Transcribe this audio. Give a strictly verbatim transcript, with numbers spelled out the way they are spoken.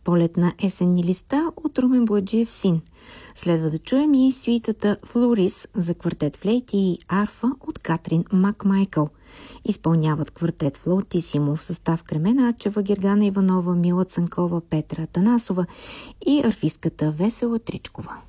Полет на есенни листа от Румен Бояджиев син. Следва да чуем и сюитата Флорис за квартет флейти и арфа от Катрин Макмайкъл. Изпълняват квартет флаутисимо в състав Кремена Ачева, Гергана Иванова, Мила Цанкова, Петра Атанасова и арфистката Весела Тричкова.